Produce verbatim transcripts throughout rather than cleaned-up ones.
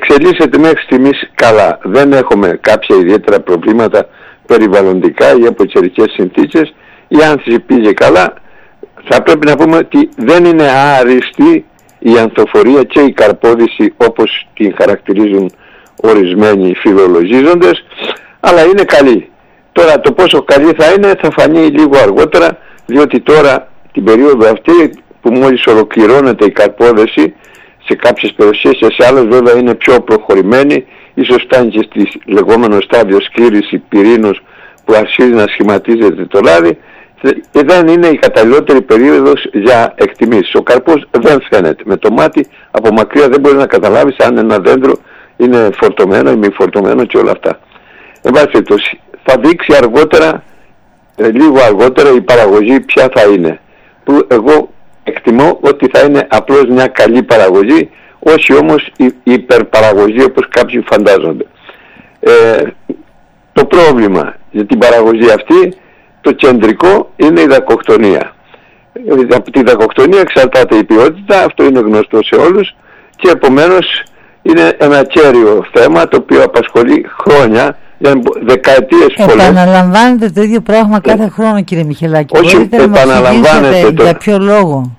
εξελίσσεται μέχρι στιγμής καλά. Δεν έχουμε κάποια ιδιαίτερα προβλήματα περιβαλλοντικά ή από καιρικές συνθήκες. Η άνθηση πήγε καλά. Θα πρέπει να πούμε ότι δεν είναι άριστη η ανθοφορία και η καρπόδηση όπως την χαρακτηρίζουν ορισμένοι φιλολογίζοντες, αλλά είναι καλή. Τώρα το πόσο καλή θα είναι θα φανεί λίγο αργότερα, διότι τώρα την περίοδο αυτή που μόλις ολοκληρώνεται η καρπόδεση σε κάποιες περιοχές, σε άλλες βέβαια είναι πιο προχωρημένη, ίσως φτάνει και στη λεγόμενο στάδιο σκλήρηση πυρήνος που αρχίζει να σχηματίζεται το λάδι, και δεν είναι η καταλληλότερη περίοδος για εκτιμήσεις. Ο καρπός δεν φαίνεται. Με το μάτι από μακριά δεν μπορεί να καταλάβεις αν ένα δέντρο είναι φορτωμένο ή μη φορτωμένο και όλα αυτά. Εν πάση περιπτώσει, θα δείξει αργότερα, ε, λίγο αργότερα η παραγωγή ποια θα είναι. Που εγώ εκτιμώ ότι θα είναι απλώς μια καλή παραγωγή, όχι όμως η υπερπαραγωγή όπως κάποιοι φαντάζονται. Ε, το πρόβλημα για την παραγωγή αυτή, το κεντρικό, είναι η δακοκτονία. Από τη δακοκτονία εξαρτάται η ποιότητα, αυτό είναι γνωστό σε όλους, και επομένως είναι ένα κέριο θέμα το οποίο απασχολεί χρόνια, για δεκαετίες πολλές. Επαναλαμβάνεται το ίδιο πράγμα κάθε χρόνο, κύριε Μιχελάκη. Όχι, μπορείτε επαναλαμβάνεται να μου το... για ποιο λόγο?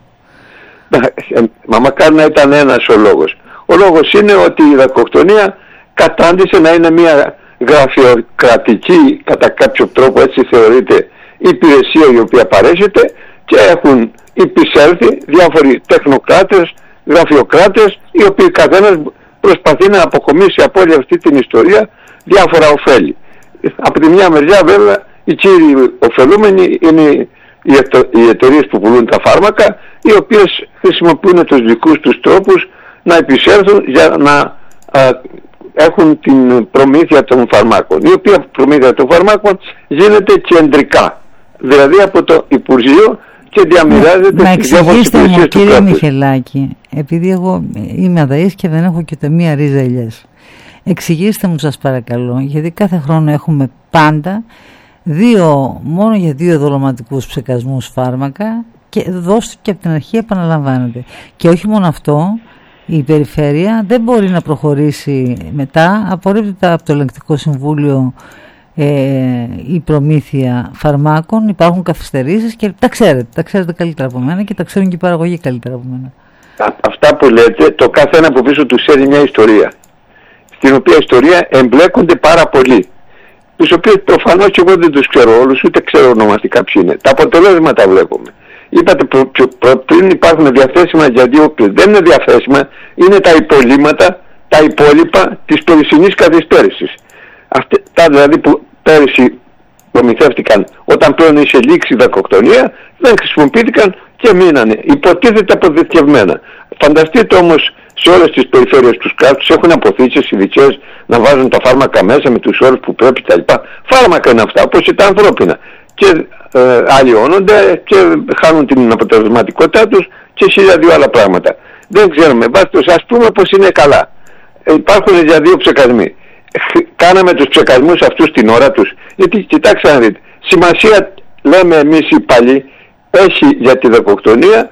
Μα μακάρι να ήταν ένας ο λόγος. Ο λόγος είναι ότι η δακοκτονία κατάντησε να είναι μια γραφειοκρατική, κατά κάποιο τρόπο έτσι θεωρείται, υπηρεσία η οποία παρέχεται, και έχουν υπησέλθει διάφοροι τεχνοκράτες, γραφειοκράτες, οι οποίοι καθένας προσπαθεί να αποκομίσει από όλη αυτή την ιστορία διάφορα ωφέλη. Από τη μια μεριά βέβαια οι κύριοι ωφελούμενοι είναι οι εταιρείες που πουλούν τα φάρμακα, οι οποίες χρησιμοποιούν τους δικούς τους τρόπους να επισέλθουν για να α, έχουν την προμήθεια των φαρμάκων, η οποία προμήθεια των φαρμάκων γίνεται κεντρικά, δηλαδή από το Υπουργείο, και διαμοιράζεται στις διάφορες υπηρεσίες του κράτους. Κύριε Μιχελάκη, επειδή εγώ είμαι αδαής και δεν έχω και ούτε μία ρίζα ελιές, εξηγήστε μου σας παρακαλώ, γιατί κάθε χρόνο έχουμε πάντα δύο, μόνο για δύο δολωματικούς ψεκασμούς φάρμακα, και δώστε και από την αρχή επαναλαμβάνεται. Και όχι μόνο αυτό, η περιφέρεια δεν μπορεί να προχωρήσει μετά, απορρίπτεται από το Ελεγκτικό Συμβούλιο ε, η προμήθεια φαρμάκων, υπάρχουν καθυστερήσεις και τα ξέρετε, τα ξέρετε καλύτερα από μένα και τα ξέρουν και οι παραγωγοί καλύτερα από μένα. Αυτά που λέτε, το κάθε ένα από πίσω του ξέρει μια ιστορία, στην οποία ιστορία εμπλέκονται πάρα πολλοί, τους οποίους προφανώς και εγώ δεν τους ξέρω όλους, ούτε ξέρω ονομαστικά ποιοι είναι. Τα αποτελέσματα βλέπουμε. Είπατε προ, προ, προ, πριν υπάρχουν διαθέσιμα για δύο, δεν είναι διαθέσιμα, είναι τα υπολείμματα, τα υπόλοιπα της περσινής καθυστέρησης. Αυτά δηλαδή που πέρυσι προμηθεύτηκαν όταν πλέον είχε λήξει η δακοκτονία, δεν χρησιμοποιήθηκαν και μείνανε. Υποτίθεται αποδεικευμένα. Φανταστείτε όμως σε όλες τις περιφέρειες τους κράτους έχουν αποθήκες ειδικές να βάζουν τα φάρμακα μέσα με τους όρους που πρέπει κτλ. Φάρμακα είναι αυτά, όπως και τα ανθρώπινα. Και ε, αλλοιώνονται και χάνουν την αποτελεσματικότητά τους και χίλια δύο άλλα πράγματα. Δεν ξέρουμε. Βάστος, ας πούμε πως είναι καλά. Ε, υπάρχουν για δύο ψεκασμοί. Κάναμε τους ψεκασμούς αυτούς την ώρα τους. Γιατί κοιτάξτε να δείτε. Σημασία λέμε εμείς οι παλιοί έχει για τη δακοκτονία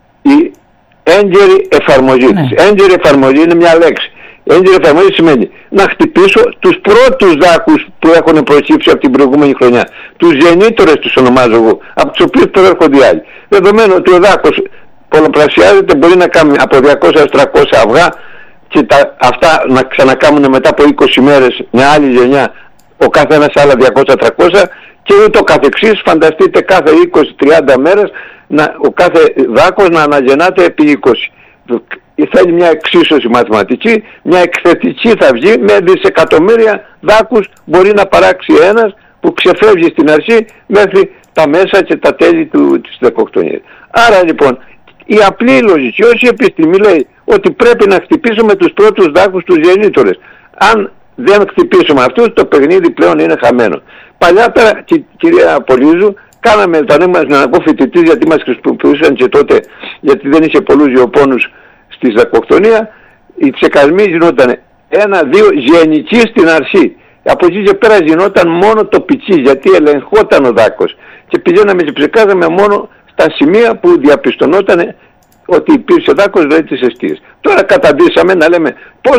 η έγκαιρη εφαρμογή ναι. της. Έγκαιρη εφαρμογή είναι μια λέξη. Έγκαιρη εφαρμογή σημαίνει να χτυπήσω τους πρώτους δάκους που έχουν προκύψει από την προηγούμενη χρονιά. Τους γεννήτωρες τους ονομάζω εγώ, από τους οποίους προέρχονται οι άλλοι. Δεδομένου ότι ο δάκος πολλαπλασιάζεται, μπορεί να κάνει από διακόσια έως τριακόσια αυγά και τα, αυτά να ξανακάμουν μετά από είκοσι μέρες μια άλλη γενιά, ο καθένας άλλα διακόσια τριακόσια, και ούτω καθεξής. Φανταστείτε κάθε είκοσι τριάντα μέρες να, ο κάθε δάκος να αναγεννάται επί είκοσι. Θέλει μια εξίσωση μαθηματική, μια εκθετική θα βγει, με δισεκατομμύρια δάκους μπορεί να παράξει ένας που ξεφεύγει στην αρχή μέχρι τα μέσα και τα τέλη του, της δακοκτονίας. Άρα λοιπόν η απλή λογική, όχι η επιστήμη, λέει ότι πρέπει να χτυπήσουμε τους πρώτους δάκους, τους γεννήτωρες. Αν δεν χτυπήσουμε αυτούς, το παιχνίδι πλέον είναι χαμένο. Παλιότερα, κι, κυρία Πολύζου, κάναμε, όταν ήμασταν να πω φοιτητής, γιατί μας χρησιμοποιούσαν και τότε, γιατί δεν είχε πολλούς γεωπόνους στη δακοκτονία, οι ψεκασμοί γινόταν ένα-δύο γενικοί στην αρχή. Από εκεί και πέρα γινόταν μόνο τοπική, γιατί ελεγχόταν ο δάκος. Και πηγαίναμε και ψεκάζαμε μόνο στα σημεία που διαπιστωνόταν ότι υπήρξε ο δάκος, δηλαδή τις αιστείες. Τώρα καταντήσαμε να λέμε πώς